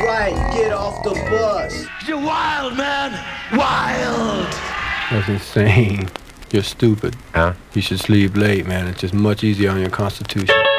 right, get off the bus. You're wild, man. Wild. That's insane. You're stupid. Huh? You should sleep late, man. It's just much easier on your constitution.